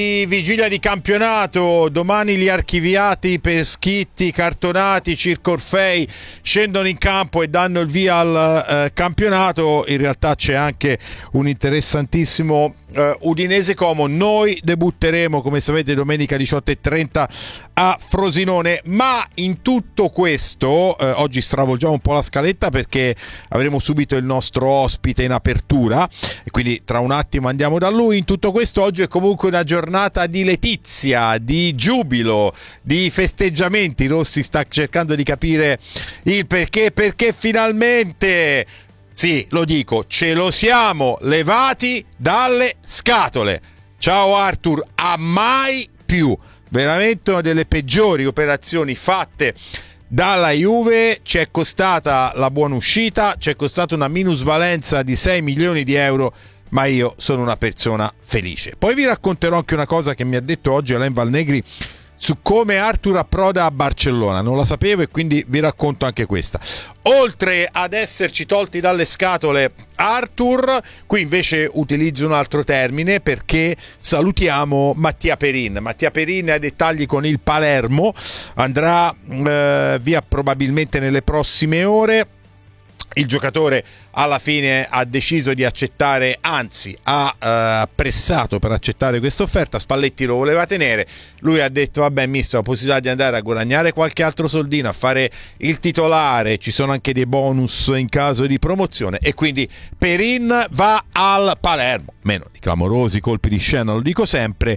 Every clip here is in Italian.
Vigilia di campionato, domani gli archiviati per schitti, cartonati, Circo Orfei scendono in campo e danno il via al campionato. In realtà c'è anche un interessantissimo Udinese Como. Noi debutteremo, come sapete, domenica 18:30 a Frosinone, ma in tutto questo oggi stravolgiamo un po' la scaletta perché avremo subito il nostro ospite in apertura e quindi tra un attimo andiamo da lui. In tutto questo oggi è comunque una giornata di letizia, di giubilo, di festeggiamenti. Rossi sta cercando di capire il perché finalmente, sì, lo dico, ce lo siamo levati dalle scatole. Ciao Arthur, a mai più. Veramente una delle peggiori operazioni fatte dalla Juve. Ci è costata la buona uscita, ci è costata una minusvalenza di 6 milioni di euro, ma io sono una persona felice. Poi vi racconterò anche una cosa che mi ha detto oggi Alain Valnegri su come Arthur approda a Barcellona. Non la sapevo e quindi vi racconto anche questa. Oltre ad esserci tolti dalle scatole Arthur, qui invece utilizzo un altro termine perché salutiamo Mattia Perin. Mattia Perin ha dettagli con il Palermo, andrà via probabilmente nelle prossime ore. Il giocatore alla fine ha deciso di accettare, anzi ha pressato per accettare questa offerta. Spalletti lo voleva tenere, lui ha detto vabbè mister, ho la possibilità di andare a guadagnare qualche altro soldino, a fare il titolare, ci sono anche dei bonus in caso di promozione e quindi Perin va al Palermo. Meno di clamorosi colpi di scena, lo dico sempre.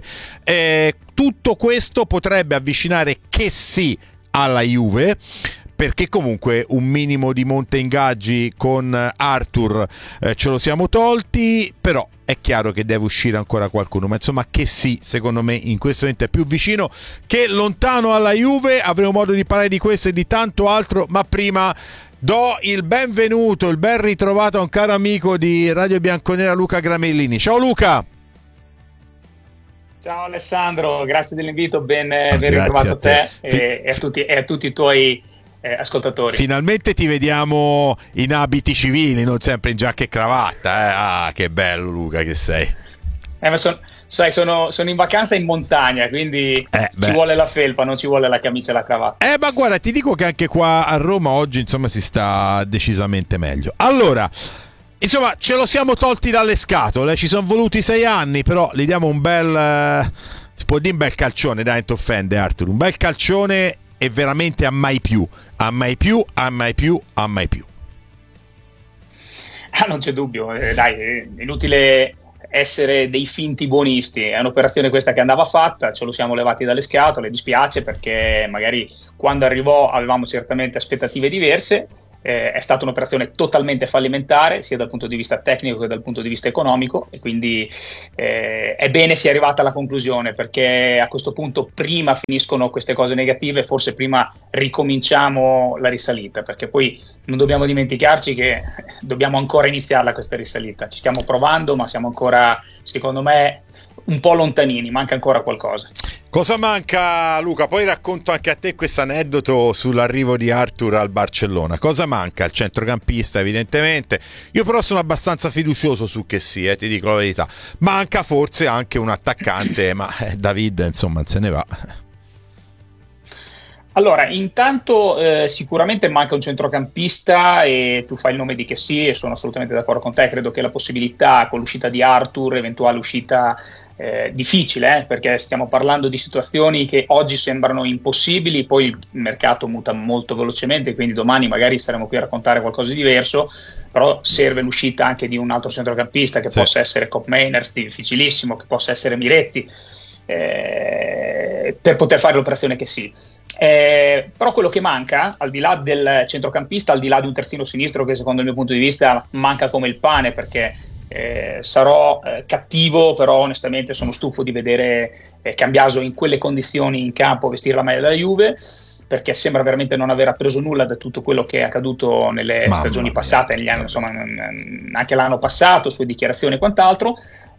Tutto questo potrebbe avvicinare che sì alla Juve, perché comunque un minimo di monte ingaggi con Arthur ce lo siamo tolti, però è chiaro che deve uscire ancora qualcuno, ma insomma che sì, secondo me in questo momento è più vicino che lontano alla Juve. Avremo modo di parlare di questo e di tanto altro, ma prima do il benvenuto, il ben ritrovato a un caro amico di Radio Bianconera, Luca Gramellini. Ciao Luca! Ciao Alessandro, grazie dell'invito, ben ritrovato a te e a tutti i tuoi ascoltatori. Finalmente ti vediamo in abiti civili, non sempre in giacca e cravatta. Ah, che bello Luca che sei. Ma sono in vacanza in montagna, quindi ci vuole la felpa, non ci vuole la camicia e la cravatta. Ma guarda, ti dico che anche qua a Roma oggi insomma si sta decisamente meglio. Allora, insomma, ce lo siamo tolti dalle scatole, ci sono voluti 6 anni, però gli diamo un bel, si può dire un bel calcione, dai, non ti offende Arthur, un bel calcione e veramente a mai più. A mai più, a mai più, a mai più. Non c'è dubbio, dai, è inutile essere dei finti buonisti, è un'operazione questa che andava fatta, ce lo siamo levati dalle scatole, dispiace perché magari quando arrivò avevamo certamente aspettative diverse. È stata un'operazione totalmente fallimentare sia dal punto di vista tecnico che dal punto di vista economico e quindi è bene sia arrivata alla conclusione, perché a questo punto prima finiscono queste cose negative, forse prima ricominciamo la risalita, perché poi non dobbiamo dimenticarci che dobbiamo ancora iniziarla questa risalita. Ci stiamo provando, ma siamo ancora, secondo me, un po' lontanini, manca ancora qualcosa. Cosa manca, Luca? Poi racconto anche a te questo aneddoto sull'arrivo di Arthur al Barcellona. Cosa manca? Il centrocampista, evidentemente. Io però sono abbastanza fiducioso su che sì, ti dico la verità. Manca forse anche un attaccante, ma David, insomma, se ne va. Allora, intanto sicuramente manca un centrocampista e tu fai il nome di Kessie e sono assolutamente d'accordo con te. Credo che la possibilità con l'uscita di Arthur, eventuale uscita difficile, perché stiamo parlando di situazioni che oggi sembrano impossibili, poi il mercato muta molto velocemente, quindi domani magari saremo qui a raccontare qualcosa di diverso, però serve l'uscita anche di un altro centrocampista che possa essere Kopp Meiners, difficilissimo, che possa essere Miretti, per poter fare l'operazione che sì. Però quello che manca, al di là del centrocampista, al di là di un terzino sinistro che secondo il mio punto di vista manca come il pane, perché sarò cattivo, però onestamente sono stufo di vedere Cambiaso in quelle condizioni in campo vestire la maglia della Juve, perché sembra veramente non aver appreso nulla da tutto quello che è accaduto nelle stagioni passate, negli anni, insomma, anche l'anno passato, sue dichiarazioni e quant'altro.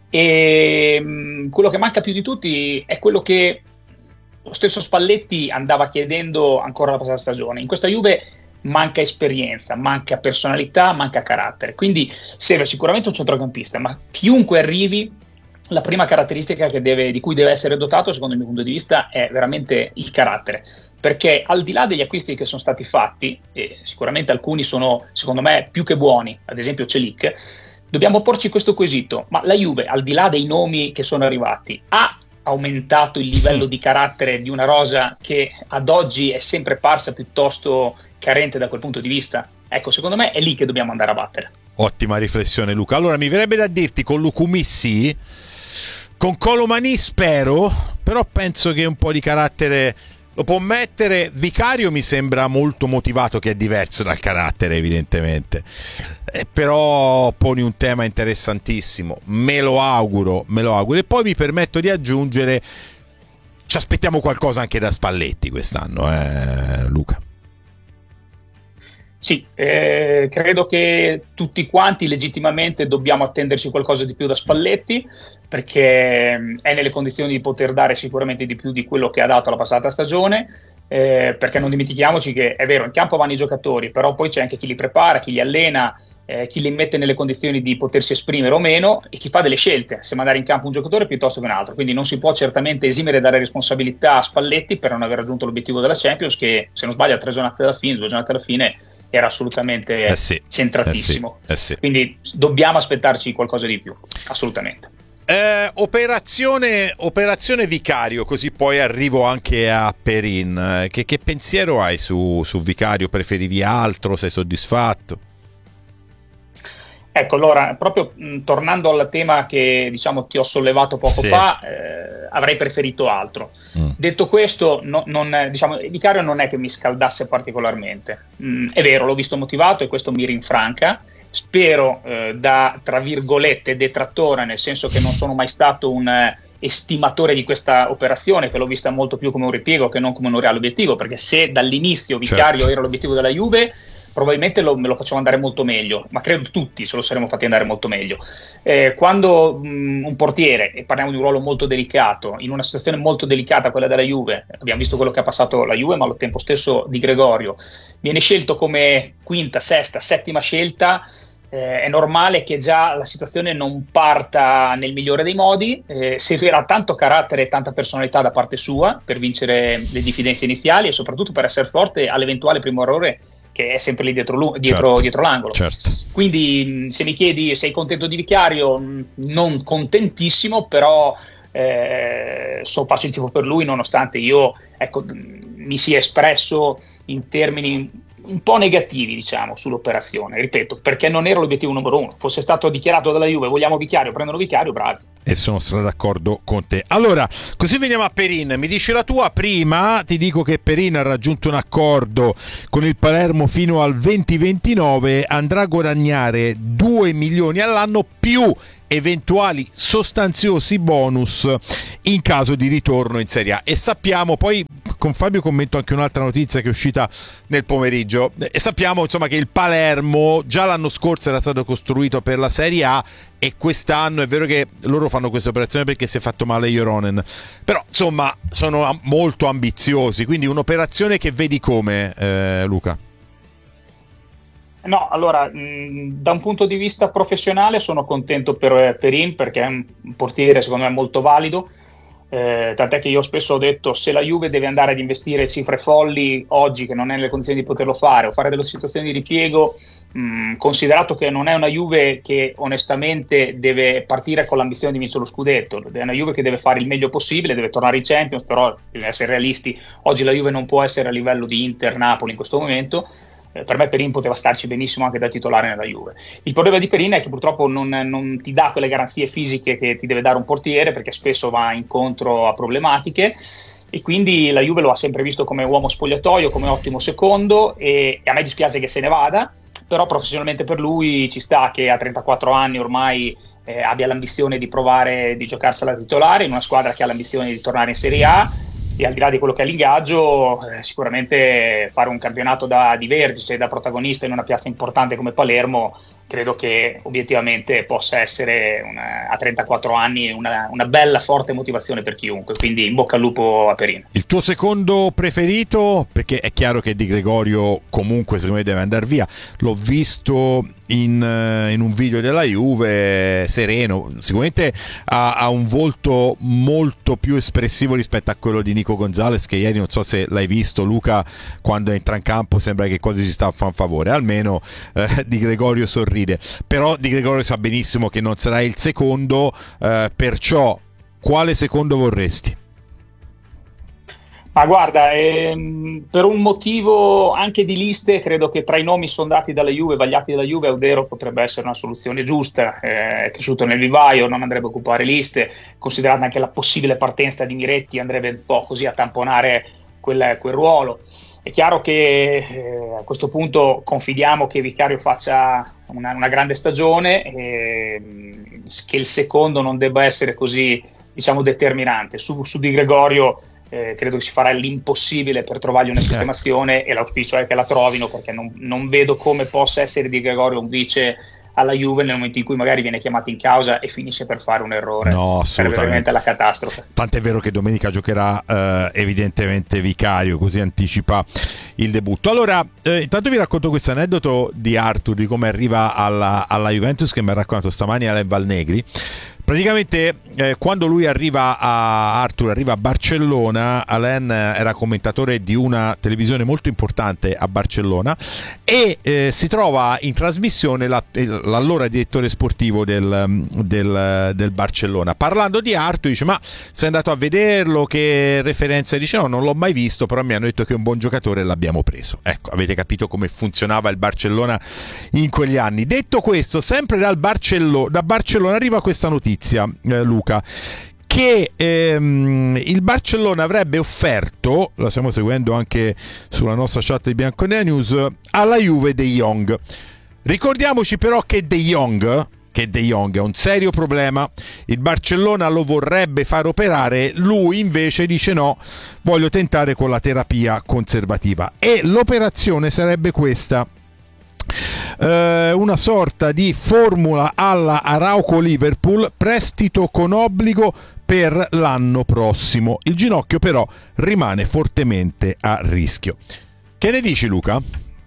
E quello che manca più di tutti è quello che lo stesso Spalletti andava chiedendo ancora la passata stagione. In questa Juve manca esperienza, manca personalità, manca carattere, quindi serve sicuramente un centrocampista, ma chiunque arrivi la prima caratteristica di cui deve essere dotato, secondo il mio punto di vista, è veramente il carattere, perché al di là degli acquisti che sono stati fatti, e sicuramente alcuni sono, secondo me, più che buoni, ad esempio Celic, dobbiamo porci questo quesito: ma la Juve, al di là dei nomi che sono arrivati, ha aumentato il livello di carattere di una rosa che ad oggi è sempre parsa piuttosto carente da quel punto di vista? Ecco, secondo me è lì che dobbiamo andare a battere. Ottima riflessione, Luca. Allora mi verrebbe da dirti con Lukumi sì, con Colomani spero, però penso che un po' di carattere lo può mettere. Vicario mi sembra molto motivato, che è diverso dal carattere evidentemente, però poni un tema interessantissimo, me lo auguro. E poi mi permetto di aggiungere, ci aspettiamo qualcosa anche da Spalletti quest'anno, Luca. Sì, credo che tutti quanti legittimamente dobbiamo attenderci qualcosa di più da Spalletti, perché è nelle condizioni di poter dare sicuramente di più di quello che ha dato la passata stagione, perché non dimentichiamoci che è vero, in campo vanno i giocatori, però poi c'è anche chi li prepara, chi li allena, chi li mette nelle condizioni di potersi esprimere o meno, e chi fa delle scelte, se mandare in campo un giocatore piuttosto che un altro. Quindi non si può certamente esimere dalle responsabilità a Spalletti per non aver raggiunto l'obiettivo della Champions, che se non sbaglio a 2 giornate alla fine era assolutamente centratissimo. Sì. Quindi dobbiamo aspettarci qualcosa di più, assolutamente. Operazione Vicario, così poi arrivo anche a Perin. Che pensiero hai su Vicario? Preferivi altro? Sei soddisfatto? Ecco, allora, proprio tornando al tema che diciamo ti ho sollevato poco fa, avrei preferito altro. Detto questo, diciamo, Vicario non è che mi scaldasse particolarmente. È vero, l'ho visto motivato e questo mi rinfranca. Spero da, tra virgolette, detrattore, nel senso che non sono mai stato un estimatore di questa operazione, che l'ho vista molto più come un ripiego che non come un reale obiettivo, perché se dall'inizio Vicario era l'obiettivo della Juve, probabilmente me lo facciamo andare molto meglio, ma credo tutti se lo saremmo fatti andare molto meglio. Quando un portiere, e parliamo di un ruolo molto delicato, in una situazione molto delicata, quella della Juve, abbiamo visto quello che ha passato la Juve, ma allo tempo stesso Di Gregorio, viene scelto come quinta, sesta, settima scelta, è normale che già la situazione non parta nel migliore dei modi. Servirà tanto carattere e tanta personalità da parte sua per vincere le diffidenze iniziali e soprattutto per essere forte all'eventuale primo errore, che è sempre lì dietro l'angolo. Certo. Quindi se mi chiedi sei contento di Vicario, non contentissimo, però faccio il tifo per lui, nonostante io mi sia espresso in termini un po' negativi, diciamo, sull'operazione, ripeto, perché non era l'obiettivo numero uno. Fosse stato dichiarato dalla Juve vogliamo Vicario, prendono Vicario, bravi. E sono stato d'accordo con te. Allora, così veniamo a Perin. Mi dici la tua. Prima ti dico che Perin ha raggiunto un accordo con il Palermo fino al 2029, andrà a guadagnare 2 milioni all'anno più eventuali sostanziosi bonus in caso di ritorno in Serie A. E sappiamo, poi con Fabio commento anche un'altra notizia che è uscita nel pomeriggio, e sappiamo insomma che il Palermo già l'anno scorso era stato costruito per la Serie A, e quest'anno è vero che loro fanno questa operazione perché si è fatto male Joronen, però insomma sono molto ambiziosi, quindi un'operazione che vedi come, Luca? No, allora, da un punto di vista professionale sono contento per Perin, perché è un portiere secondo me molto valido, tant'è che io spesso ho detto, se la Juve deve andare ad investire cifre folli oggi, che non è nelle condizioni di poterlo fare, o fare delle situazioni di ripiego, considerato che non è una Juve che onestamente deve partire con l'ambizione di vincere lo scudetto, è una Juve che deve fare il meglio possibile, deve tornare in Champions, però bisogna essere realisti, oggi la Juve non può essere a livello di Inter-Napoli in questo momento. Per me Perin poteva starci benissimo anche da titolare nella Juve. Il problema di Perin è che purtroppo non ti dà quelle garanzie fisiche che ti deve dare un portiere, perché spesso va incontro a problematiche, e quindi la Juve lo ha sempre visto come uomo spogliatoio, come ottimo secondo, e a me dispiace che se ne vada, però professionalmente per lui ci sta che a 34 anni ormai abbia l'ambizione di provare di giocarsela titolare in una squadra che ha l'ambizione di tornare in Serie A. E al di là di quello che è l'ingaggio, sicuramente fare un campionato di vertice, da protagonista in una piazza importante come Palermo, credo che obiettivamente possa essere a 34 anni una bella forte motivazione per chiunque, quindi in bocca al lupo a Perin. Il tuo secondo preferito? Perché è chiaro che Di Gregorio comunque secondo me deve andare via, l'ho visto in un video della Juve, sereno, sicuramente ha un volto molto più espressivo rispetto a quello di Nico Gonzalez, che ieri, non so se l'hai visto Luca, quando entra in campo sembra che quasi si sta a fare un favore, almeno Di Gregorio sorride, però Di Gregorio sa benissimo che non sarà il secondo, perciò quale secondo vorresti? Ma guarda, per un motivo anche di liste, credo che tra i nomi sondati dalla Juve, vagliati dalla Juve, Audero potrebbe essere una soluzione giusta. È cresciuto nel vivaio, non andrebbe a occupare liste, considerata anche la possibile partenza di Miretti, andrebbe un po' così a tamponare quel ruolo. È chiaro che a questo punto confidiamo che Vicario faccia una grande stagione, che il secondo non debba essere così, diciamo, determinante. Su Di Gregorio credo che si farà l'impossibile per trovargli una sistemazione, e l'auspicio è che la trovino, perché non vedo come possa essere Di Gregorio un vice alla Juve nel momento in cui magari viene chiamato in causa e finisce per fare un errore. No, sarebbe veramente la catastrofe. Tant'è vero che domenica giocherà evidentemente Vicario, così anticipa il debutto. Allora, intanto vi racconto questo aneddoto di Arthur, di come arriva alla Juventus, che mi ha raccontato stamani Alain Valnegri. Praticamente quando lui Arthur arriva a Barcellona, Alain era commentatore di una televisione molto importante a Barcellona, e si trova in trasmissione l'allora direttore sportivo del Barcellona. Parlando di Arthur dice: ma sei andato a vederlo, che referenza? Dice: no, non l'ho mai visto, però mi hanno detto che è un buon giocatore e l'abbiamo preso. Ecco, avete capito come funzionava il Barcellona in quegli anni. Detto questo, sempre da Barcellona arriva questa notizia, Luca, che il Barcellona avrebbe offerto, la stiamo seguendo anche sulla nostra chat di Bianconera News, alla Juve De Jong. Ricordiamoci però che De Jong è un serio problema. Il Barcellona lo vorrebbe far operare, lui invece dice no, voglio tentare con la terapia conservativa, e l'operazione sarebbe questa: una sorta di formula alla Arauco Liverpool, prestito con obbligo per l'anno prossimo. Il ginocchio però rimane fortemente a rischio. Che ne dici, Luca?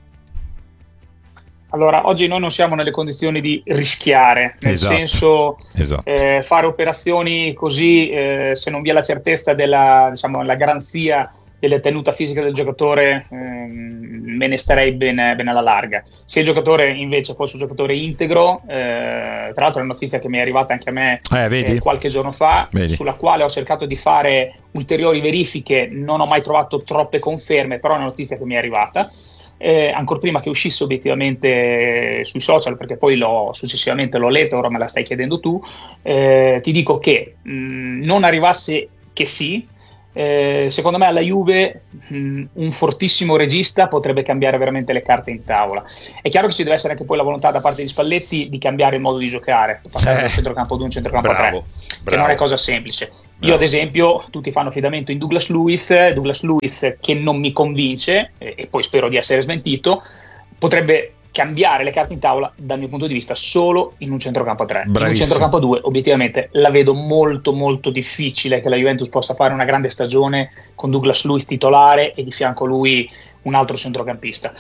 Allora, oggi noi non siamo nelle condizioni di rischiare, nel senso fare operazioni così, se non vi è la certezza della, diciamo, la garanzia della tenuta fisica del giocatore, me ne starei bene alla larga. Se il giocatore invece fosse un giocatore integro, tra l'altro è una notizia che mi è arrivata anche a me qualche giorno fa, sulla quale ho cercato di fare ulteriori verifiche, non ho mai trovato troppe conferme, però è una notizia che mi è arrivata. Ancora prima che uscisse obiettivamente sui social, perché poi successivamente l'ho letto, ora me la stai chiedendo tu, ti dico che non arrivasse che sì, secondo me alla Juve un fortissimo regista potrebbe cambiare veramente le carte in tavola. È chiaro che ci deve essere anche poi la volontà da parte di Spalletti di cambiare il modo di giocare, passare da un centrocampo 2 a un centrocampo 3, che non è cosa semplice. Io ad esempio, tutti fanno affidamento in Douglas Luiz che non mi convince, e poi spero di essere smentito, potrebbe cambiare le carte in tavola dal mio punto di vista solo in un centrocampo 3. In un centrocampo 2 obiettivamente la vedo molto molto difficile che la Juventus possa fare una grande stagione con Douglas Luiz titolare e di fianco a lui un altro centrocampista.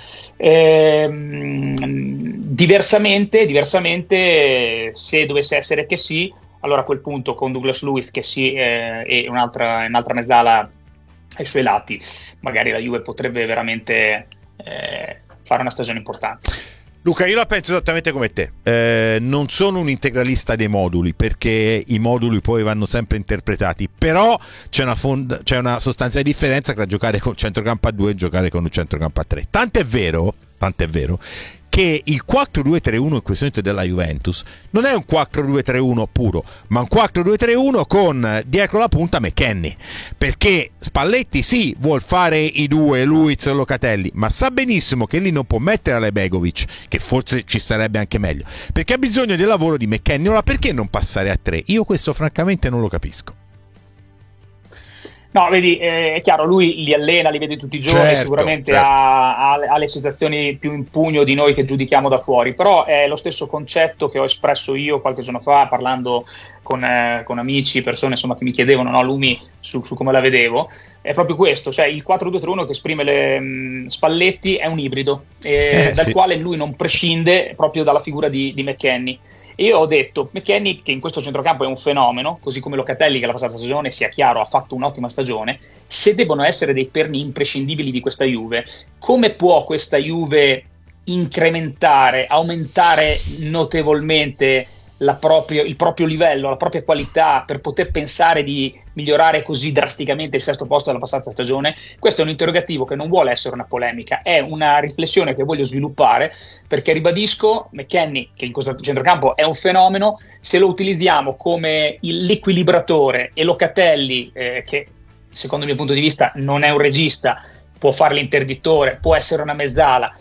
Diversamente, se dovesse essere che sì, allora a quel punto con Douglas Luiz che sì, e un'altra mezzala ai suoi lati, magari la Juve potrebbe veramente fare una stagione importante. Luca, io la penso esattamente come te. Non sono un integralista dei moduli, perché i moduli poi vanno sempre interpretati, però c'è una sostanziale differenza tra giocare con centrocampo a 2 e giocare con un centrocampo a 3. Tant'è vero che il 4-2-3-1 in questo momento della Juventus non è un 4-2-3-1 puro, ma un 4-2-3-1 con dietro la punta McKennie, perché Spalletti sì vuol fare i due, Luiz e Locatelli, ma sa benissimo che lì non può mettere Alebegovic, che forse ci sarebbe anche meglio, perché ha bisogno del lavoro di McKennie. Ora perché non passare a 3? Io questo francamente non lo capisco. No, vedi, è chiaro, lui li allena, li vede tutti i giorni, Certo, sicuramente certo. ha le situazioni più in pugno di noi che giudichiamo da fuori, però è lo stesso concetto che ho espresso io qualche giorno fa parlando con amici, persone insomma, che mi chiedevano, no, Lumi, su come la vedevo, è proprio questo, cioè il 4-2-3-1 che esprime Spalletti è un ibrido, dal Sì. quale lui non prescinde proprio dalla figura di McKennie. E io ho detto, McKennie, che in questo centrocampo è un fenomeno, così come Locatelli, che la passata stagione, sia chiaro, ha fatto un'ottima stagione, se debbono essere dei perni imprescindibili di questa Juve, come può questa Juve incrementare, aumentare notevolmente il proprio livello, la propria qualità per poter pensare di migliorare così drasticamente il sesto posto della passata stagione? Questo è un interrogativo che non vuole essere una polemica, è una riflessione che voglio sviluppare, perché ribadisco, McKennie, che in questo centrocampo è un fenomeno, se lo utilizziamo come l'equilibratore, e Locatelli, che secondo il mio punto di vista non è un regista, può fare l'interdittore, può essere una mezzala,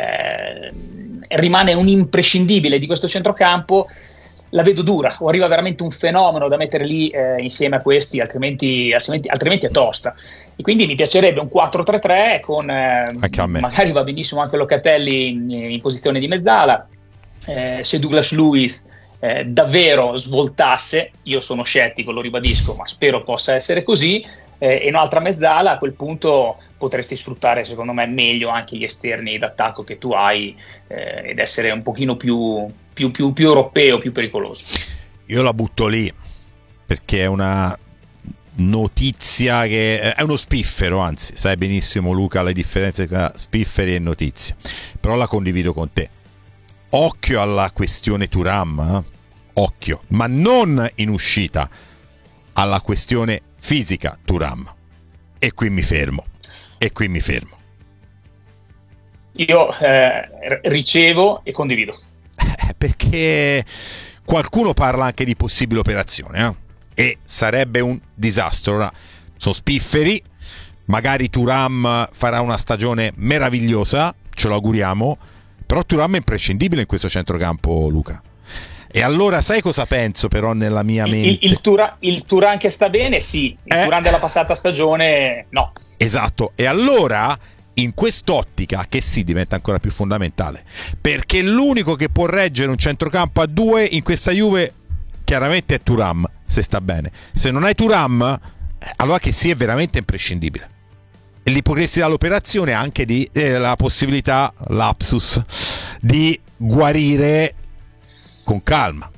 rimane un imprescindibile di questo centrocampo, la vedo dura, o arriva veramente un fenomeno da mettere lì insieme a questi, altrimenti è tosta. E quindi mi piacerebbe un 4-3-3 con Anche a me. magari va benissimo anche Locatelli in posizione di mezzala, se Douglas Luiz davvero svoltasse, io sono scettico, lo ribadisco, ma spero possa essere così, e un'altra mezzala, a quel punto potresti sfruttare secondo me meglio anche gli esterni d'attacco che tu hai, ed essere un pochino più europeo, più pericoloso. Io la butto lì perché è una notizia che è uno spiffero, anzi sai benissimo Luca le differenze tra spifferi e notizie, però la condivido con te. Occhio alla questione Thuram, occhio, ma non in uscita, alla questione fisica Thuram. E qui mi fermo. Io ricevo e condivido. Perché qualcuno parla anche di possibile operazione, e sarebbe un disastro. Ora, sono spifferi, magari Thuram farà una stagione meravigliosa, ce lo auguriamo, però Thuram è imprescindibile in questo centrocampo, Luca. E allora sai cosa penso però nella mia mente? Il Thuram che sta bene, sì, il Thuram della passata stagione no. Esatto, e allora in quest'ottica che sì diventa ancora più fondamentale, perché l'unico che può reggere un centrocampo a due in questa Juve chiaramente è Thuram, se sta bene. Se non hai Thuram, allora che sì è veramente imprescindibile. E gli potresti dare l'operazione anche di la possibilità, lapsus, di guarire con calma.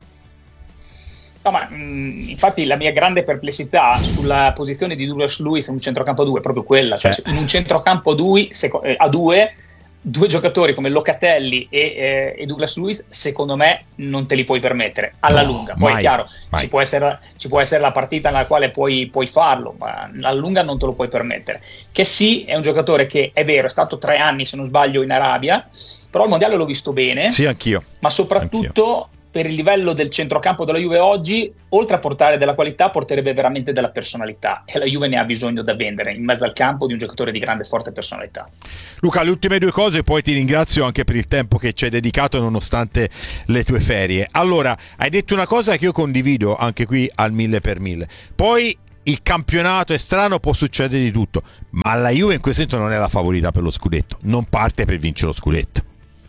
No, ma infatti la mia grande perplessità sulla posizione di Douglas Luiz in un centrocampo a due è proprio quella, cioè in un centrocampo a due giocatori come Locatelli e Douglas Luiz, secondo me non te li puoi permettere alla lunga. Poi mai, è chiaro, mai. ci può essere la partita nella quale puoi farlo, ma alla lunga non te lo puoi permettere. Che sì, è un giocatore che è vero, è stato 3 anni se non sbaglio in Arabia, però il mondiale l'ho visto bene. Sì, anch'io. Ma soprattutto per il livello del centrocampo della Juve oggi, oltre a portare della qualità, porterebbe veramente della personalità, e la Juve ne ha bisogno da vendere in mezzo al campo di un giocatore di grande forte personalità. Luca, le ultime 2 cose, poi ti ringrazio anche per il tempo che ci hai dedicato nonostante le tue ferie. Allora, hai detto una cosa che io condivido anche qui al 1000%. Poi il campionato è strano, può succedere di tutto, ma la Juve in questo momento non è la favorita per lo scudetto, non parte per vincere lo scudetto.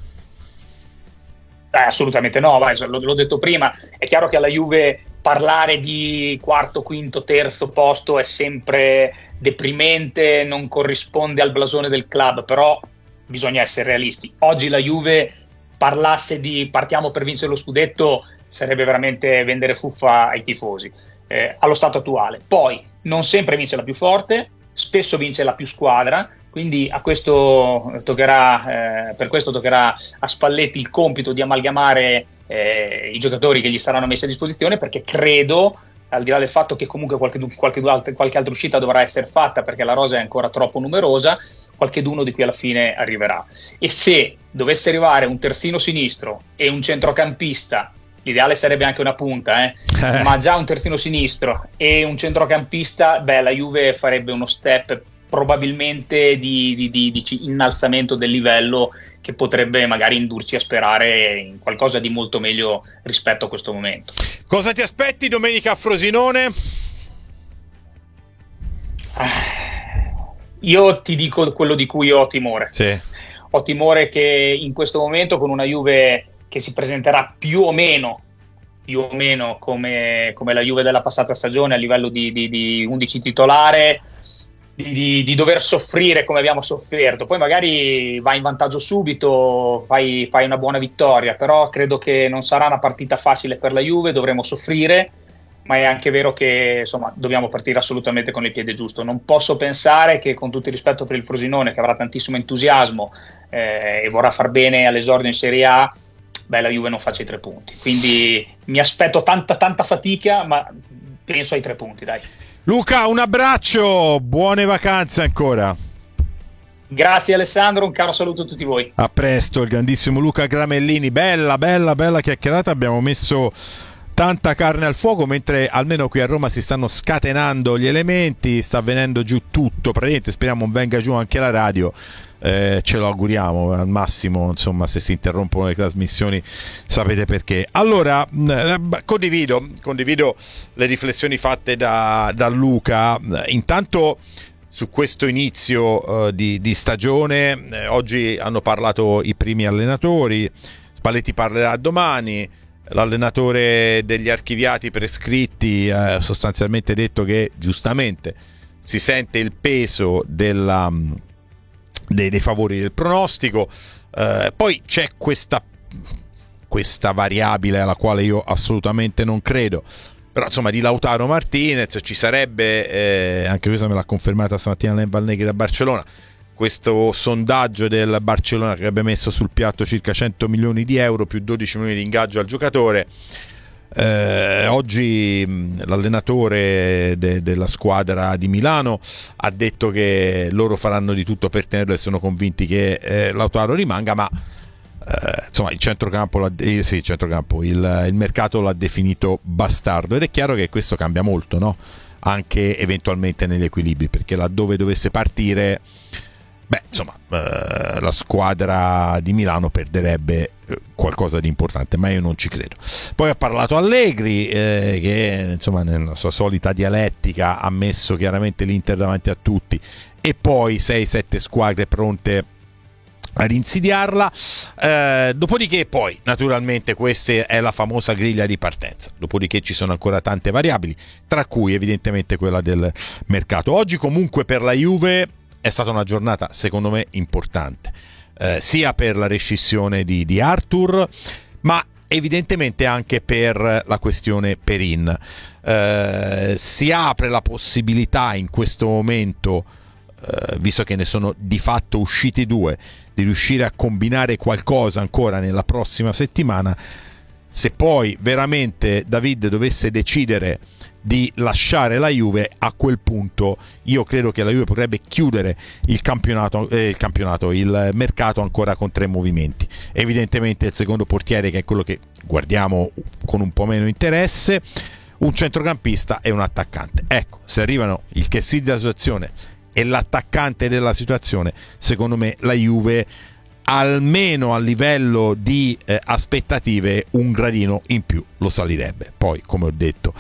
Assolutamente no, l'ho detto prima, è chiaro che alla Juve parlare di quarto, quinto, terzo posto è sempre deprimente, non corrisponde al blasone del club, però bisogna essere realisti. Oggi la Juve parlasse di partiamo per vincere lo scudetto sarebbe veramente vendere fuffa ai tifosi, allo stato attuale. Poi non sempre vince la più forte, spesso vince la più squadra, quindi per questo toccherà a Spalletti il compito di amalgamare i giocatori che gli saranno messi a disposizione, perché credo, al di là del fatto che comunque qualche altra uscita dovrà essere fatta perché la rosa è ancora troppo numerosa, qualcheduno di qui alla fine arriverà. E se dovesse arrivare un terzino sinistro e un centrocampista, l'ideale sarebbe anche una punta, ma già un terzino sinistro e un centrocampista, la Juve farebbe uno step probabilmente di innalzamento del livello che potrebbe magari indurci a sperare in qualcosa di molto meglio rispetto a questo momento. Cosa ti aspetti domenica a Frosinone? Io ti dico quello di cui ho timore. Sì. Ho timore che in questo momento, con una Juve che si presenterà più o meno come la Juve della passata stagione a livello di 11 titolare, di dover soffrire come abbiamo sofferto. Poi magari vai in vantaggio subito, fai una buona vittoria, però credo che non sarà una partita facile per la Juve, dovremo soffrire, ma è anche vero che insomma dobbiamo partire assolutamente con il piede giusto. Non posso pensare che, con tutto il rispetto per il Frosinone, che avrà tantissimo entusiasmo e vorrà far bene all'esordio in Serie A, la Juve non faccia i 3 punti. Quindi mi aspetto tanta fatica, ma penso ai 3 punti, dai. Luca, un abbraccio, buone vacanze ancora. Grazie Alessandro, un caro saluto a tutti voi. A presto, il grandissimo Luca Gramellini. Bella chiacchierata, abbiamo messo tanta carne al fuoco, mentre almeno qui a Roma si stanno scatenando gli elementi, sta venendo giù tutto, praticamente speriamo non venga giù anche la radio. Ce lo auguriamo, al massimo, insomma, se si interrompono le trasmissioni sapete perché. Allora, condivido le riflessioni fatte da Luca. Intanto, su questo inizio di stagione, oggi hanno parlato i primi allenatori, Spalletti parlerà domani, l'allenatore degli archiviati prescritti ha sostanzialmente detto che giustamente si sente il peso dei favori del pronostico. Poi c'è questa variabile alla quale io assolutamente non credo, però insomma di Lautaro Martinez ci sarebbe, anche questa me l'ha confermata stamattina Len Valneghi da Barcellona, questo sondaggio del Barcellona che avrebbe messo sul piatto circa 100 milioni di euro più 12 milioni di ingaggio al giocatore. Oggi l'allenatore della squadra di Milano ha detto che loro faranno di tutto per tenerlo e sono convinti che Lautaro rimanga, ma insomma il centrocampo, il mercato l'ha definito bastardo, ed è chiaro che questo cambia molto, no? Anche eventualmente negli equilibri, perché laddove dovesse partire, la squadra di Milano perderebbe qualcosa di importante, ma io non ci credo. Poi ha parlato Allegri, che insomma nella sua solita dialettica ha messo chiaramente l'Inter davanti a tutti, e poi 6-7 squadre pronte ad insidiarla. Dopodiché poi naturalmente questa è la famosa griglia di partenza, dopodiché ci sono ancora tante variabili, tra cui evidentemente quella del mercato. Oggi comunque per la Juve è stata una giornata secondo me importante, sia per la rescissione di Arthur, ma evidentemente anche per la questione Perin. Si apre la possibilità in questo momento, visto che ne sono di fatto usciti 2, di riuscire a combinare qualcosa ancora nella prossima settimana. Se poi veramente David dovesse decidere di lasciare la Juve, a quel punto io credo che la Juve potrebbe chiudere il mercato ancora con 3 movimenti. Evidentemente il secondo portiere, che è quello che guardiamo con un po' meno interesse, un centrocampista e un attaccante. Ecco, se arrivano il che sì della situazione e l'attaccante della situazione, secondo me la Juve, almeno a livello di aspettative, un gradino in più lo salirebbe. Poi, come ho detto,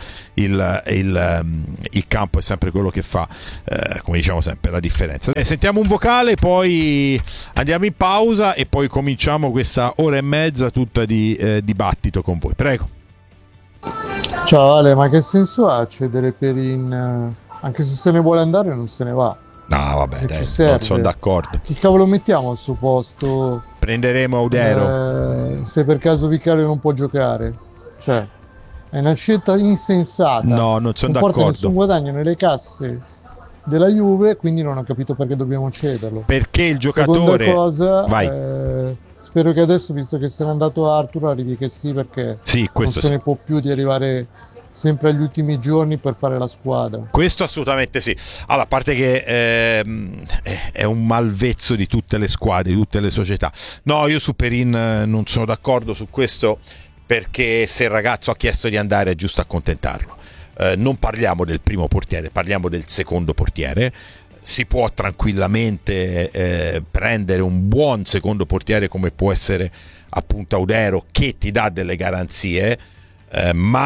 il campo è sempre quello che fa, come diciamo sempre, la differenza. Sentiamo un vocale, poi andiamo in pausa e poi cominciamo questa ora e mezza tutta di dibattito con voi. Prego. Ciao Ale, ma che senso ha cedere Perin? Anche se ne vuole andare non se ne va. No, vabbè, dai, non sono d'accordo. Chi cavolo mettiamo al suo posto? Prenderemo Audero. Se per caso Vicario non può giocare. Cioè, è una scelta insensata. No, non sono d'accordo. Non porta nessun guadagno nelle casse della Juve, quindi non ho capito perché dobbiamo cederlo. Perché il giocatore... Seconda cosa, spero che adesso, visto che se n'è andato Arthur, arrivi che sì, perché non se ne può più di arrivare sempre agli ultimi giorni per fare la squadra. Questo assolutamente sì. Allora, a parte che è un malvezzo di tutte le squadre, di tutte le società. No, io su Perin non sono d'accordo su questo, perché se il ragazzo ha chiesto di andare è giusto accontentarlo. Non parliamo del primo portiere, parliamo del secondo portiere. Si può tranquillamente prendere un buon secondo portiere come può essere appunto Audero, che ti dà delle garanzie, ma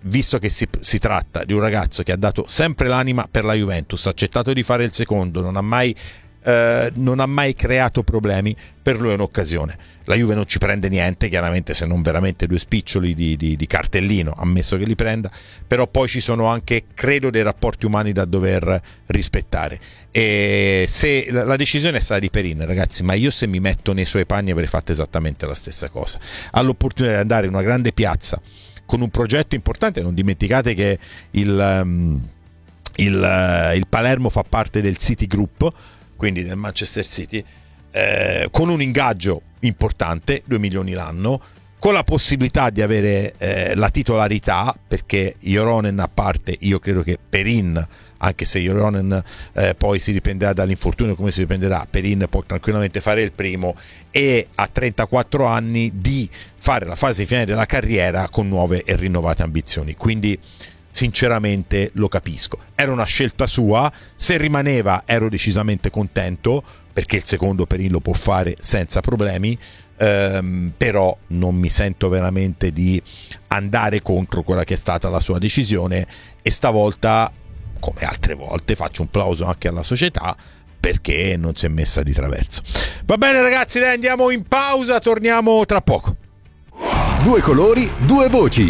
visto che si tratta di un ragazzo che ha dato sempre l'anima per la Juventus, ha accettato di fare il secondo, non ha mai creato problemi, per lui è un'occasione. La Juve non ci prende niente, chiaramente, se non veramente 2 spiccioli di cartellino, ammesso che li prenda, però poi ci sono anche, credo, dei rapporti umani da dover rispettare. E se la decisione è stata di Perin, ragazzi, ma io se mi metto nei suoi panni avrei fatto esattamente la stessa cosa. Ha l'opportunità di andare in una grande piazza con un progetto importante, non dimenticate che il Palermo fa parte del City Group, quindi del Manchester City, con un ingaggio importante, 2 milioni l'anno, con la possibilità di avere la titolarità, perché Joronen a parte, io credo che Perin, anche se Joronen poi si riprenderà dall'infortunio come si riprenderà, Perin può tranquillamente fare il primo, e a 34 anni di fare la fase finale della carriera con nuove e rinnovate ambizioni. Quindi sinceramente lo capisco, era una scelta sua, se rimaneva ero decisamente contento, perché il secondo Perin lo può fare senza problemi, però non mi sento veramente di andare contro quella che è stata la sua decisione, e stavolta, come altre volte, faccio un plauso anche alla società perché non si è messa di traverso. Va bene ragazzi, dai, andiamo in pausa, torniamo tra poco. 2 colori, 2 voci.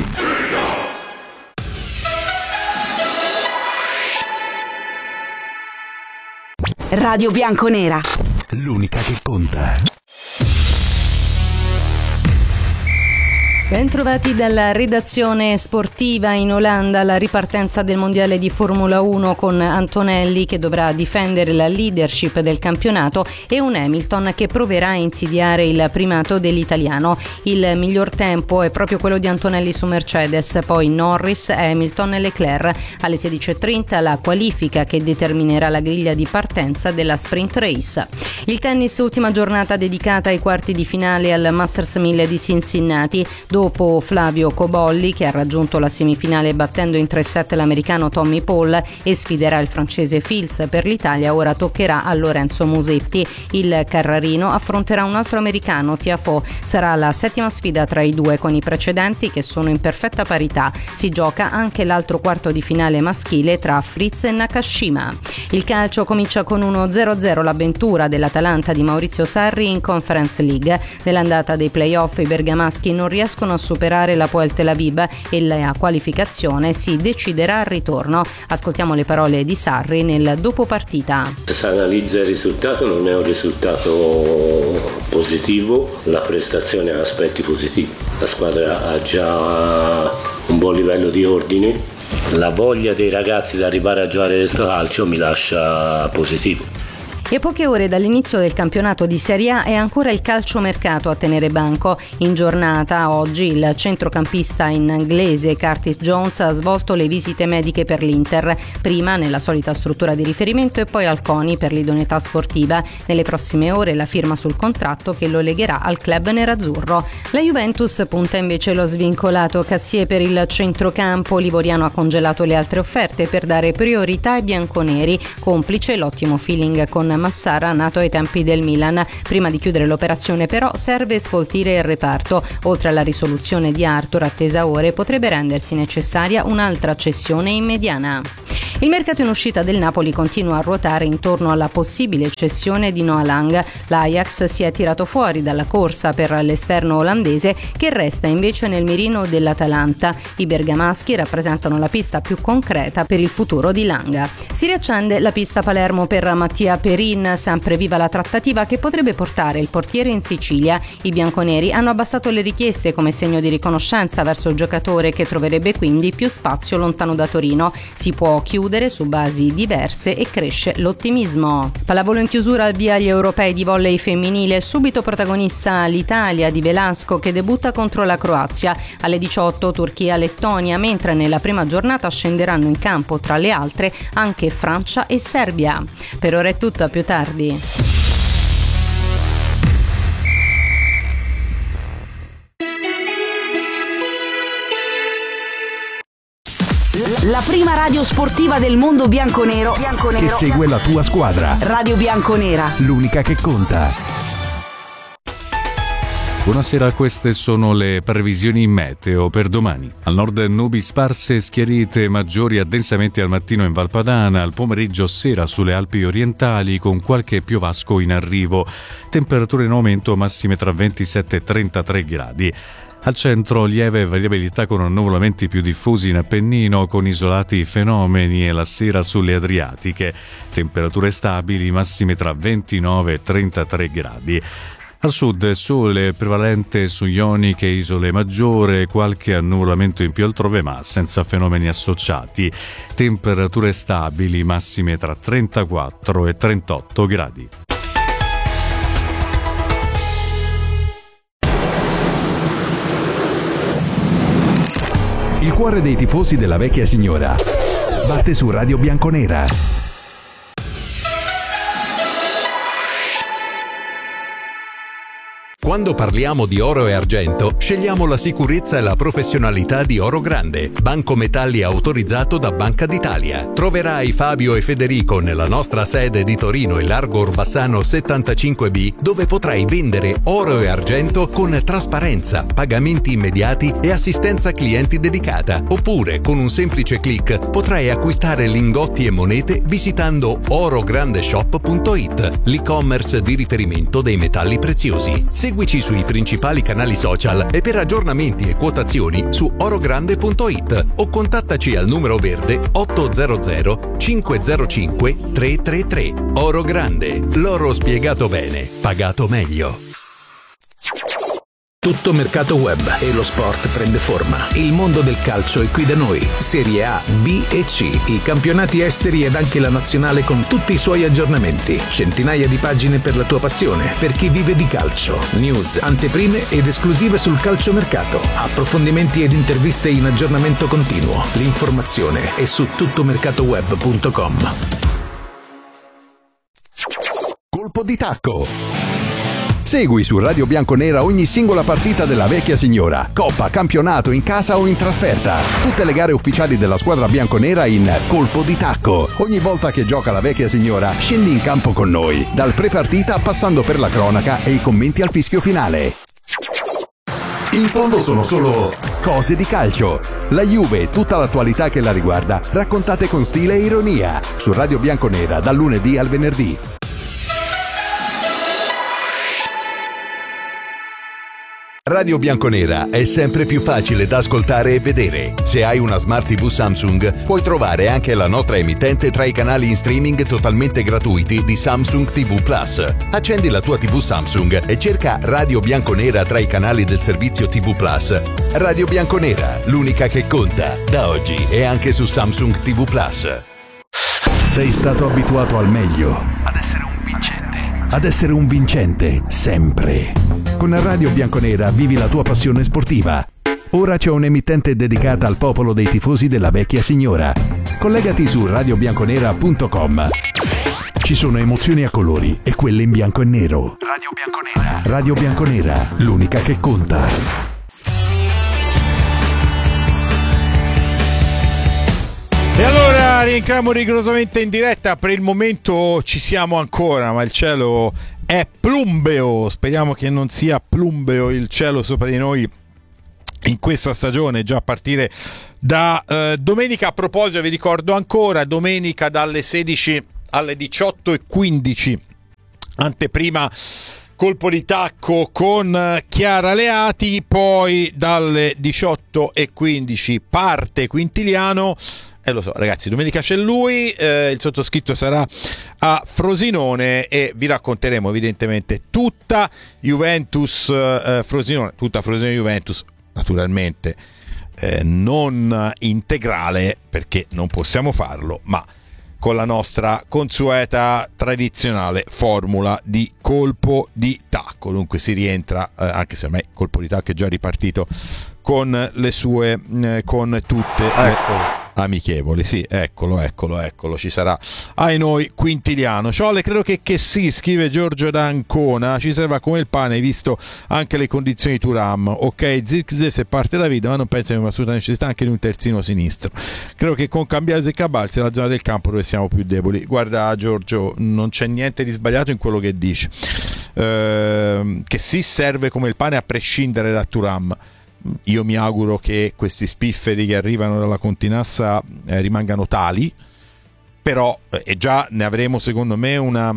Radio Bianconera, l'unica che conta. Bentrovati dalla redazione sportiva. In Olanda la ripartenza del mondiale di Formula 1 con Antonelli che dovrà difendere la leadership del campionato e un Hamilton che proverà a insidiare il primato dell'italiano. Il miglior tempo è proprio quello di Antonelli su Mercedes, poi Norris, Hamilton e Leclerc. Alle 16.30 la qualifica che determinerà la griglia di partenza della sprint race. Il tennis, ultima giornata dedicata ai quarti di finale al Masters 1000 di Cincinnati. Dopo Flavio Cobolli, che ha raggiunto la semifinale battendo in 3-7 l'americano Tommy Paul e sfiderà il francese Fils per l'Italia, ora toccherà a Lorenzo Musetti. Il Carrarino affronterà un altro americano, Tiafoe. Sarà la 7ª sfida tra i due, con i precedenti che sono in perfetta parità. Si gioca anche l'altro quarto di finale maschile tra Fritz e Nakashima. Il calcio comincia con uno 0-0 l'avventura dell'Atalanta di Maurizio Sarri in Conference League. Nell'andata dei playoff i bergamaschi non riescono a superare l'Hapoel Tel Aviv e la qualificazione si deciderà al ritorno. Ascoltiamo le parole di Sarri nel dopo partita. Se si analizza il risultato, non è un risultato positivo, la prestazione ha aspetti positivi. La squadra ha già un buon livello di ordine, la voglia dei ragazzi di arrivare a giocare questo calcio mi lascia positivo. E a poche ore dall'inizio del campionato di Serie A è ancora il calciomercato a tenere banco. In giornata oggi il centrocampista inglese Curtis Jones ha svolto le visite mediche per l'Inter, prima nella solita struttura di riferimento e poi al CONI per l'idoneità sportiva. Nelle prossime ore la firma sul contratto che lo legherà al club nerazzurro. La Juventus punta invece lo svincolato Cassier per il centrocampo. L'ivoriano ha congelato le altre offerte per dare priorità ai bianconeri, complice l'ottimo feeling con Massara, nato ai tempi del Milan. Prima di chiudere l'operazione però serve sfoltire il reparto. Oltre alla risoluzione di Arthur, attesa ore, potrebbe rendersi necessaria un'altra cessione in mediana. Il mercato in uscita del Napoli continua a ruotare intorno alla possibile cessione di Noah Lang. L'Ajax si è tirato fuori dalla corsa per l'esterno olandese, che resta invece nel mirino dell'Atalanta. I bergamaschi rappresentano la pista più concreta per il futuro di Lang. Si riaccende la pista Palermo per Mattia Perin, sempre viva la trattativa che potrebbe portare il portiere in Sicilia. I bianconeri hanno abbassato le richieste come segno di riconoscenza verso il giocatore, che troverebbe quindi più spazio lontano da Torino. Si può chiudere su basi diverse e cresce l'ottimismo. Pallavolo in chiusura, al via agli europei di volley femminile. Subito protagonista l'Italia di Velasco, che debutta contro la Croazia. Alle 18 Turchia-Lettonia, mentre nella prima giornata scenderanno in campo tra le altre anche Francia e Serbia. Per ora è tutto, a più tardi. La prima radio sportiva del mondo bianconero che segue la tua squadra. Radio Bianconera, l'unica che conta. Buonasera, queste sono le previsioni meteo per domani. Al nord nubi sparse, schiarite maggiori addensamenti al mattino in Val Padana, al pomeriggio sera sulle Alpi orientali con qualche piovasco in arrivo. Temperature in aumento, massime tra 27 e 33 gradi. Al centro lieve variabilità con annuvolamenti più diffusi in Appennino con isolati fenomeni e la sera sulle Adriatiche. Temperature stabili, massime tra 29 e 33 gradi. Al sud sole prevalente su Ioniche e Isole Maggiore, qualche annuvolamento in più altrove ma senza fenomeni associati. Temperature stabili, massime tra 34 e 38 gradi. Il cuore dei tifosi della vecchia signora batte su Radio Bianconera. Quando parliamo di oro e argento, scegliamo la sicurezza e la professionalità di Oro Grande, banco metalli autorizzato da Banca d'Italia. Troverai Fabio e Federico nella nostra sede di Torino in Largo Orbassano 75B, dove potrai vendere oro e argento con trasparenza, pagamenti immediati e assistenza clienti dedicata. Oppure, con un semplice click, potrai acquistare lingotti e monete visitando orograndeshop.it, l'e-commerce di riferimento dei metalli preziosi. Seguici sui principali canali social e per aggiornamenti e quotazioni su orogrande.it o contattaci al numero verde 800 505 333. Oro Grande, l'oro spiegato bene, pagato meglio. Tutto mercato web e lo sport prende forma. Il mondo del calcio è qui da noi. Serie A, B e C, i campionati esteri ed anche la nazionale con tutti i suoi aggiornamenti. Centinaia di pagine per la tua passione, per chi vive di calcio. News, anteprime ed esclusive sul calciomercato. Approfondimenti ed interviste in aggiornamento continuo. L'informazione è su tuttomercatoweb.com. Colpo di tacco. Segui su Radio Bianconera ogni singola partita della vecchia signora, coppa, campionato, in casa o in trasferta. Tutte le gare ufficiali della squadra bianconera in Colpo di Tacco. Ogni volta che gioca la vecchia signora, scendi in campo con noi, dal pre-partita passando per la cronaca e i commenti al fischio finale. In fondo sono solo cose di calcio. La Juve e tutta l'attualità che la riguarda, raccontate con stile e ironia, su Radio Bianconera dal lunedì al venerdì. Radio Bianconera è sempre più facile da ascoltare e vedere. Se hai una Smart TV Samsung, puoi trovare anche la nostra emittente tra i canali in streaming totalmente gratuiti di Samsung TV Plus. Accendi la tua TV Samsung e cerca Radio Bianconera tra i canali del servizio TV Plus. Radio Bianconera, l'unica che conta, da oggi e anche su Samsung TV Plus. Sei stato abituato al meglio, ad essere un vincente, sempre. Con Radio Bianconera vivi la tua passione sportiva. Ora c'è un'emittente dedicata al popolo dei tifosi della vecchia signora. Collegati su radiobianconera.com. Ci sono emozioni a colori e quelle in bianco e nero. Radio Bianconera. Radio Bianconera, l'unica che conta. E allora rientriamo rigorosamente in diretta. Per il momento ci siamo ancora, ma il cielo è plumbeo. Speriamo che non sia plumbeo il cielo sopra di noi in questa stagione, già a partire da domenica. A proposito, vi ricordo ancora, domenica dalle 16 alle 18:15, anteprima Colpo di Tacco con Chiara Leati, poi dalle 18:15 parte Quintiliano. Lo so ragazzi, domenica c'è lui, il sottoscritto sarà a Frosinone e vi racconteremo evidentemente tutta Juventus Frosinone, tutta Frosinone Juventus, naturalmente non integrale perché non possiamo farlo, ma con la nostra consueta tradizionale formula di colpo di tacco. Dunque si rientra, anche se ormai Colpo di Tacco è già ripartito con le sue, con tutte. Ecco. amichevoli, sì, eccolo, ci sarà ai noi Quintiliano. Ciole, credo che sì, scrive Giorgio da Ancona, ci serva come il pane visto anche le condizioni di Thuram. Ok, Zirkzee se parte la vita, ma non penso che sia assoluta necessità anche di un terzino sinistro. Credo che con Cambiase e Cabal sia la zona del campo dove siamo più deboli. Guarda Giorgio, non c'è niente di sbagliato in quello che dici, che sì, serve come il pane a prescindere da Thuram. Io mi auguro che questi spifferi che arrivano dalla Continassa rimangano tali, però già ne avremo secondo me una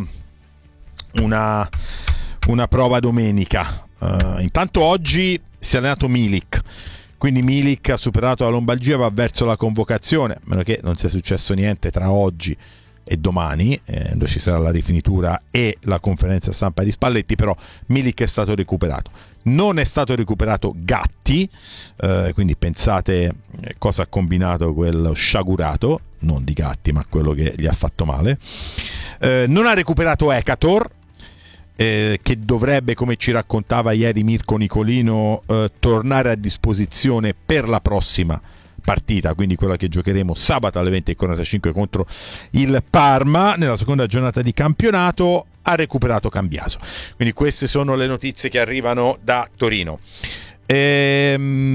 prova domenica. Intanto oggi si è allenato Milik, quindi Milik ha superato la lombalgia, va verso la convocazione, a meno che non sia successo niente tra oggi e domani, dove ci sarà la rifinitura e la conferenza stampa di Spalletti. Però Milik è stato recuperato, non è stato recuperato Gatti, quindi pensate cosa ha combinato quello sciagurato, non di Gatti ma quello che gli ha fatto male. Non ha recuperato Ekator, che dovrebbe, come ci raccontava ieri Mirko Nicolino, tornare a disposizione per la prossima partita, quindi quella che giocheremo sabato alle 20:45 contro il Parma nella seconda giornata di campionato. Ha recuperato Cambiaso. Quindi queste sono le notizie che arrivano da Torino. Per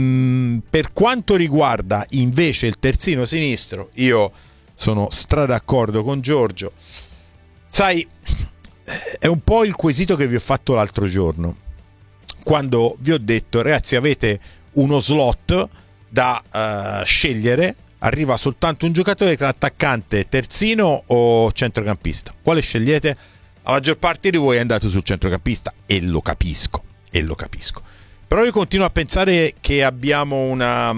quanto riguarda invece il terzino sinistro, io sono d'accordo con Giorgio. Sai, è un po' il quesito che vi ho fatto l'altro giorno, quando vi ho detto: ragazzi, avete uno slot da scegliere, arriva soltanto un giocatore, che è l'attaccante, terzino o centrocampista, quale scegliete? La maggior parte di voi è andato sul centrocampista, e lo capisco, però io continuo a pensare che abbiamo una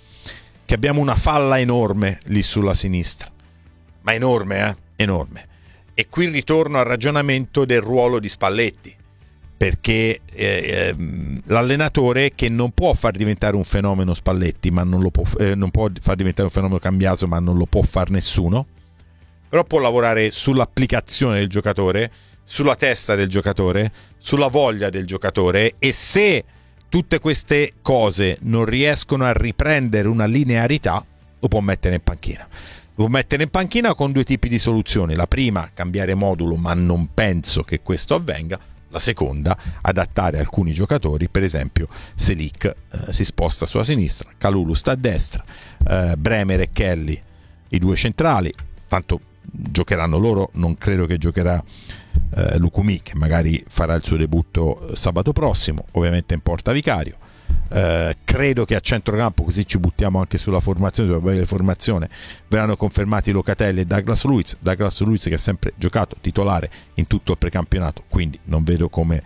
falla enorme lì sulla sinistra, ma enorme, e qui ritorno al ragionamento del ruolo di Spalletti, perché l'allenatore che non può far diventare un fenomeno Spalletti, ma non può far diventare un fenomeno Cambiaso, ma non lo può far nessuno, però può lavorare sull'applicazione del giocatore, sulla testa del giocatore, sulla voglia del giocatore, e se tutte queste cose non riescono a riprendere una linearità, lo può mettere in panchina. Lo può mettere in panchina con due tipi di soluzioni: la prima, cambiare modulo, ma non penso che questo avvenga; la seconda, adattare alcuni giocatori, per esempio Selic si sposta sulla sinistra, Kalulu sta a destra, Bremer e Kelly i due centrali, tanto giocheranno loro, non credo che giocherà Lukumi, che magari farà il suo debutto sabato prossimo, ovviamente in porta Vicario. Credo che a centrocampo, così ci buttiamo anche sulla formazione, verranno confermati Locatelli e Douglas Luiz che ha sempre giocato titolare in tutto il precampionato, quindi non vedo come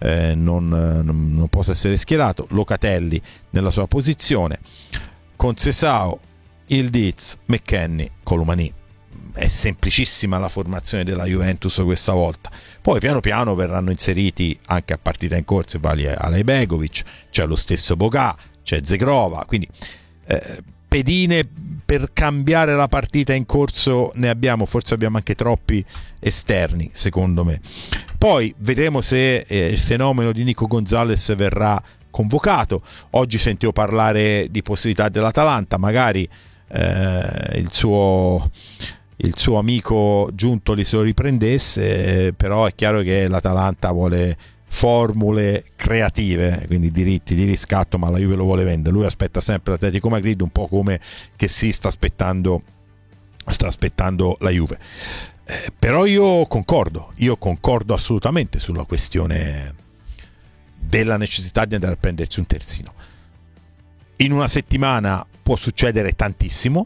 non possa essere schierato. Locatelli nella sua posizione, con Sesao, Ildiz, McKennie, Colomani. È semplicissima la formazione della Juventus questa volta. Poi piano piano verranno inseriti anche a partita in corso vali Alejbegovic, c'è lo stesso Boga, c'è Zegrova, quindi pedine per cambiare la partita in corso ne abbiamo, forse abbiamo anche troppi esterni secondo me. Poi vedremo se il fenomeno di Nico Gonzalez verrà convocato. Oggi sentivo parlare di possibilità dell'Atalanta, magari il suo amico Giuntoli se lo riprendesse, però è chiaro che l'Atalanta vuole formule creative, quindi diritti di riscatto, ma la Juve lo vuole vendere. Lui aspetta sempre l'Atletico Madrid, un po' come che si sta aspettando la Juve. Però io concordo assolutamente sulla questione della necessità di andare a prendersi un terzino. In una settimana può succedere tantissimo.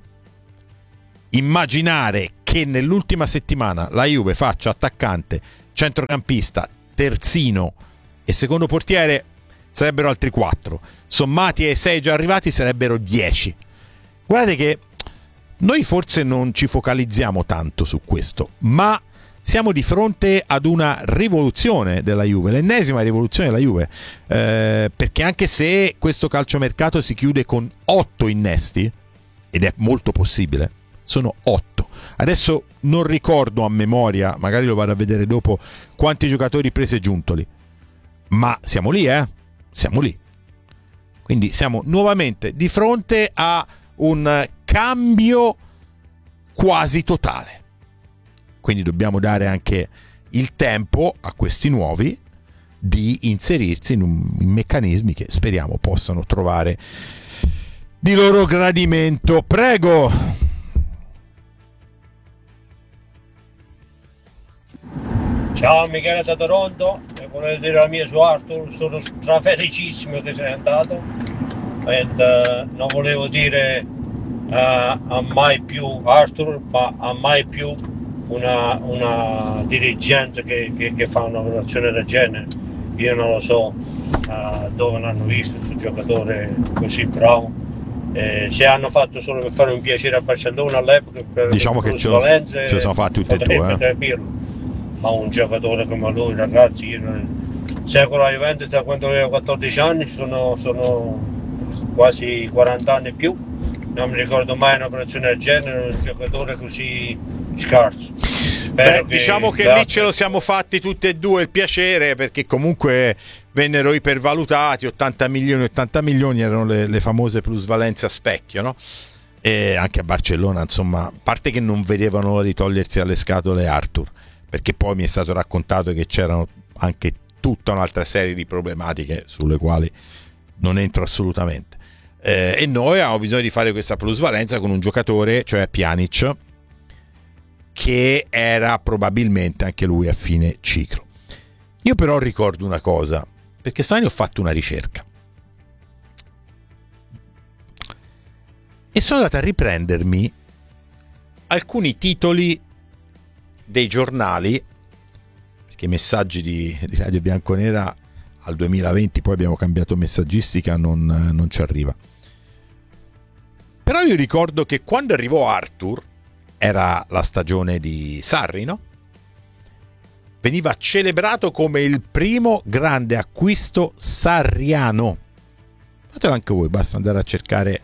Immaginare che nell'ultima settimana la Juve faccia attaccante, centrocampista, terzino e secondo portiere sarebbero altri 4, sommati ai 6 già arrivati sarebbero 10. Guardate che noi forse non ci focalizziamo tanto su questo, ma siamo di fronte ad una rivoluzione della Juve, l'ennesima rivoluzione della Juve, perché anche se questo calciomercato si chiude con 8 innesti, ed è molto possibile, sono 8. Adesso non ricordo a memoria, magari lo vado a vedere dopo, quanti giocatori prese Giuntoli, ma siamo lì, siamo lì. Quindi siamo nuovamente di fronte a un cambio quasi totale. Quindi dobbiamo dare anche il tempo a questi nuovi di inserirsi in meccanismi che speriamo possano trovare di loro gradimento. Prego. Ciao Michele da Toronto, e volevo dire la mia su Arthur. Sono strafelicissimo che sei andato, e non volevo dire a mai più Arthur, ma a mai più una dirigenza che fa un'operazione del genere. Io non lo so dove l'hanno visto questo giocatore così bravo. Se hanno fatto solo per fare un piacere a Barcellona all'epoca, per diciamo che ce lo siamo fatti tutti e due. Ma un giocatore come lui, ragazzi, io seguo la Juventus da quando avevo 14 anni, sono quasi 40 anni più, non mi ricordo mai un'operazione del genere, un giocatore così scarso. Diciamo che lì ce lo siamo fatti tutti e due il piacere, perché comunque vennero ipervalutati, 80 milioni erano le famose plusvalenze a specchio, no? E anche a Barcellona, insomma, a parte che non vedevano l'ora di togliersi dalle scatole Arthur, perché poi mi è stato raccontato che c'erano anche tutta un'altra serie di problematiche sulle quali non entro assolutamente, e noi avevamo bisogno di fare questa plusvalenza con un giocatore, cioè Pjanic, che era probabilmente anche lui a fine ciclo. Io però ricordo una cosa, perché stamani ho fatto una ricerca e sono andato a riprendermi alcuni titoli dei giornali, perché i messaggi di Radio Bianconera al 2020, poi abbiamo cambiato messaggistica, non ci arriva. Però io ricordo che quando arrivò Arthur, era la stagione di Sarri, no? Veniva celebrato come il primo grande acquisto sarriano. Fatelo anche voi, basta andare a cercare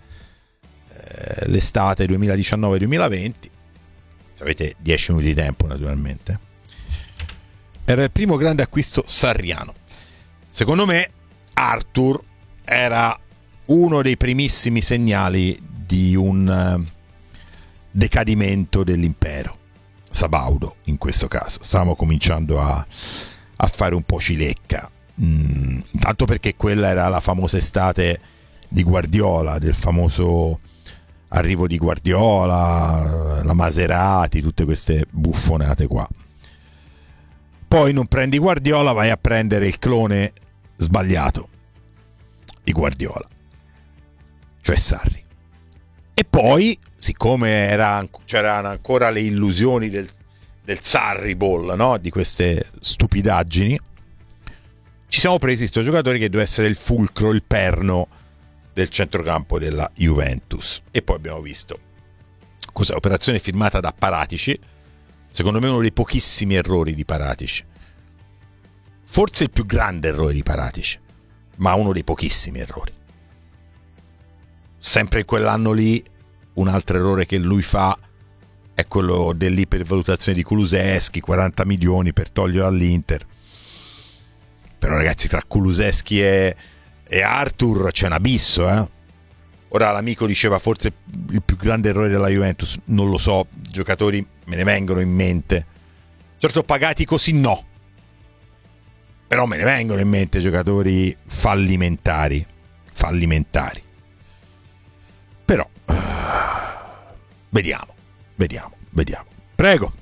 l'estate 2019-2020. Se avete 10 minuti di tempo, naturalmente. Era il primo grande acquisto sarriano. Secondo me Arthur era uno dei primissimi segnali di un decadimento dell'impero sabaudo. In questo caso stavamo cominciando a fare un po' cilecca, intanto perché quella era la famosa estate di Guardiola, del famoso arrivo di Guardiola, la Maserati, tutte queste buffonate qua. Poi non prendi Guardiola, vai a prendere il clone sbagliato di Guardiola, cioè Sarri. E poi, siccome c'erano ancora le illusioni del Sarri Ball, no? Di queste stupidaggini, ci siamo presi questo giocatore che deve essere il fulcro, il perno del centrocampo della Juventus. E poi abbiamo visto questa operazione firmata da Paratici, secondo me uno dei pochissimi errori di Paratici, forse il più grande errore di Paratici, ma uno dei pochissimi errori. Sempre in quell'anno lì, un altro errore che lui fa è quello dell'ipervalutazione di Kulusevski, 40 milioni per toglierlo all'Inter. Però ragazzi, tra Kulusevski e Arthur c'è un abisso, eh? Ora l'amico diceva forse il più grande errore della Juventus, non lo so, giocatori me ne vengono in mente, certo pagati così no, però me ne vengono in mente giocatori fallimentari. Però vediamo. Prego.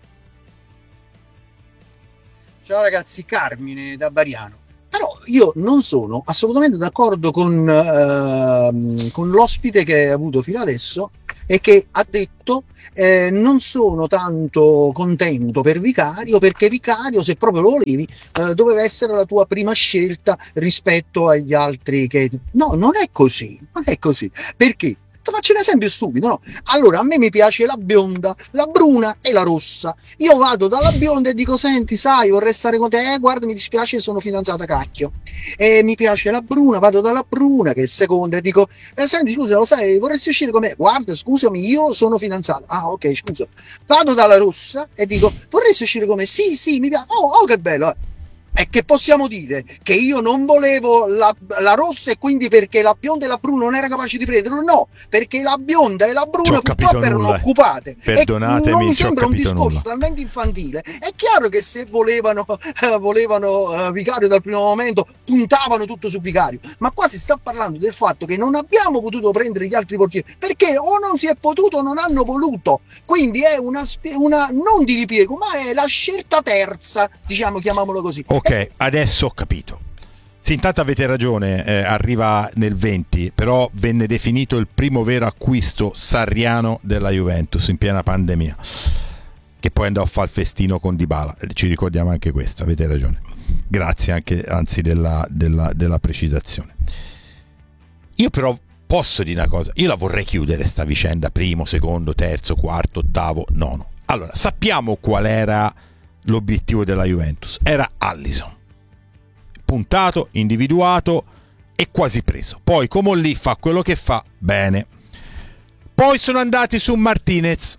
Ciao ragazzi, Carmine da Bariano. Però io non sono assolutamente d'accordo con l'ospite che hai avuto fino adesso e che ha detto non sono tanto contento per Vicario, perché Vicario, se proprio lo volevi, doveva essere la tua prima scelta rispetto agli altri che... No, non è così. Perché? Ti faccio un esempio stupido, no? Allora, a me mi piace la bionda, la bruna e la rossa. Io vado dalla bionda e dico: senti, sai, vorrei stare con te, guarda, mi dispiace, sono fidanzata, cacchio. E mi piace la bruna, vado dalla bruna, che è seconda, e dico: senti, scusa, lo sai, vorresti uscire con me? Guarda, scusami, io sono fidanzata. Ah, ok, scusa. Vado dalla rossa e dico: vorresti uscire con me? Sì, mi piace. Oh, che bello. è che possiamo dire che io non volevo la rossa e quindi perché la bionda e la Bruno non era capace di prenderlo? No, perché la bionda e la Bruno purtroppo erano occupate. Perdonatemi, non mi sembra un discorso nulla. talmente infantile. È chiaro che se volevano Vicario dal primo momento puntavano tutto su Vicario, ma qua si sta parlando del fatto che non abbiamo potuto prendere gli altri portieri perché o non si è potuto o non hanno voluto, quindi è una non di ripiego, ma è la scelta terza, diciamo, chiamiamolo così. Ok, adesso ho capito. Sì, intanto avete ragione, arriva nel 20, però venne definito il primo vero acquisto sarriano della Juventus in piena pandemia, che poi andò a fare il festino con Dybala. Ci ricordiamo anche questo, avete ragione. Grazie anche, anzi, della precisazione. Io però posso dire una cosa, io la vorrei chiudere sta vicenda, primo, secondo, terzo, quarto, ottavo, nono. Allora, sappiamo qual era l'obiettivo della Juventus, era Alisson, puntato, individuato e quasi preso. Poi come lì fa quello che fa, bene. Poi sono andati su Martinez.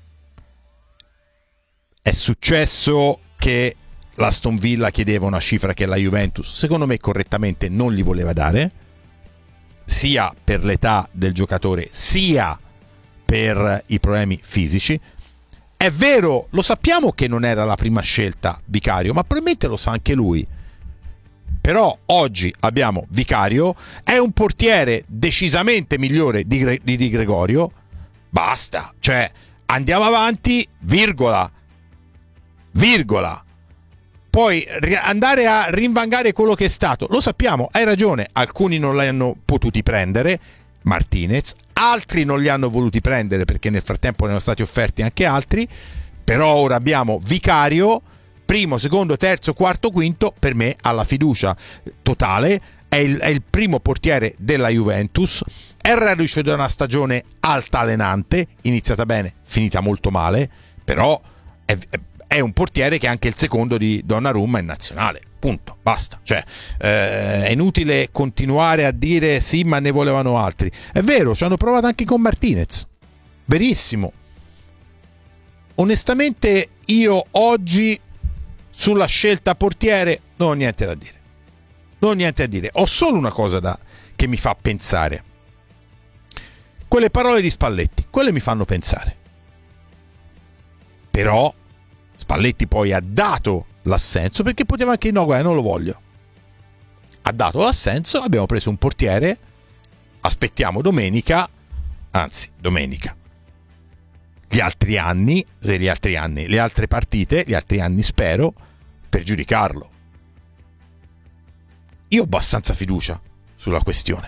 È successo che l'Aston Villa chiedeva una cifra che la Juventus, secondo me correttamente, non gli voleva dare, sia per l'età del giocatore sia per i problemi fisici. È vero, lo sappiamo che non era la prima scelta Vicario, ma probabilmente lo sa anche lui. Però oggi abbiamo Vicario, è un portiere decisamente migliore di Gregorio. Basta, cioè andiamo avanti, virgola. Poi andare a rinvangare quello che è stato, lo sappiamo, hai ragione, alcuni non li hanno potuti prendere, Martinez, altri non li hanno voluti prendere perché nel frattempo ne erano stati offerti anche altri, però ora abbiamo Vicario, primo, secondo, terzo, quarto, quinto, per me ha la fiducia totale, è il primo portiere della Juventus, era riuscito da una stagione altalenante, iniziata bene, finita molto male, però è un portiere che è anche il secondo di Donnarumma in nazionale, punto, basta. Cioè è inutile continuare a dire sì ma ne volevano altri, è vero, ci hanno provato anche con Martinez, verissimo. Onestamente io oggi sulla scelta portiere non ho niente da dire, ho solo una cosa che mi fa pensare, quelle parole di Spalletti, quelle mi fanno pensare, però Spalletti poi ha dato l'assenso perché poteva anche no, guarda, non lo voglio. Ha dato l'assenso, abbiamo preso un portiere, aspettiamo domenica. Gli altri anni, le altre partite, gli altri anni spero, per giudicarlo. Io ho abbastanza fiducia sulla questione.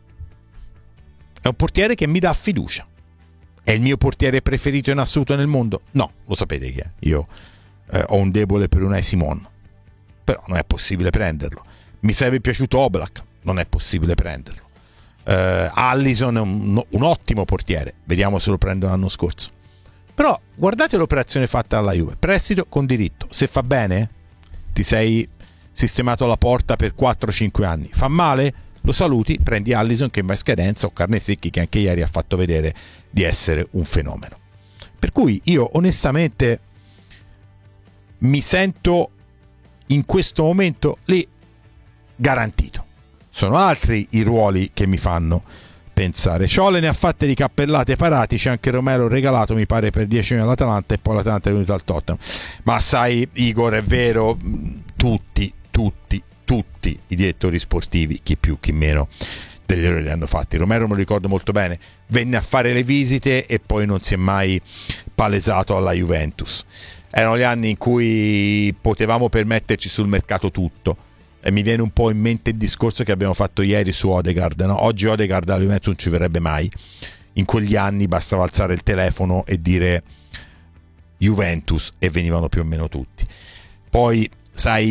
È un portiere che mi dà fiducia. È il mio portiere preferito in assoluto nel mondo? No, lo sapete chi è. Io ho un debole per Unai Simon, però non è possibile prenderlo. Mi sarebbe piaciuto Oblak, non è possibile prenderlo. Alisson è un ottimo portiere, vediamo se lo prendo l'anno scorso. Però guardate l'operazione fatta alla Juve, prestito con diritto, se fa bene ti sei sistemato la porta per 4-5 anni, fa male? Lo saluti, prendi Alisson che va in scadenza, o Carnesecchi che anche ieri ha fatto vedere di essere un fenomeno. Per cui io onestamente mi sento in questo momento lì garantito. Sono altri i ruoli che mi fanno pensare. Ciole ne ha fatte di cappellate parati, c'è anche Romero regalato mi pare per 10 milioni all'Atalanta e poi l'Atalanta è venuto al Tottenham. Ma sai Igor, è vero, tutti i direttori sportivi, chi più chi meno, degli errori li hanno fatti. Romero me lo ricordo molto bene, venne a fare le visite e poi non si è mai palesato alla Juventus. Erano gli anni in cui potevamo permetterci sul mercato tutto, e mi viene un po' in mente il discorso che abbiamo fatto ieri su Odegaard, no? Oggi Odegaard alla Juventus non ci verrebbe mai. In quegli anni bastava alzare il telefono e dire Juventus e venivano più o meno tutti. Poi sai,